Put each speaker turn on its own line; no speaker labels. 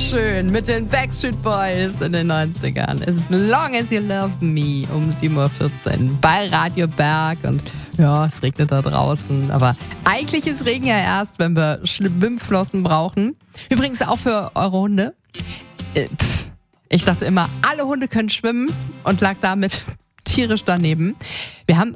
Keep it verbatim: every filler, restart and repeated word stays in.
schön mit den Backstreet Boys in den neunzigern. As long as you love me um sieben Uhr vierzehn bei Radio Berg. Und ja, es regnet da draußen. Aber eigentlich ist Regen ja erst, wenn wir Schwimmflossen brauchen. Übrigens auch für eure Hunde. Äh, pff, ich dachte immer, alle Hunde können schwimmen und lag damit tierisch daneben. Wir haben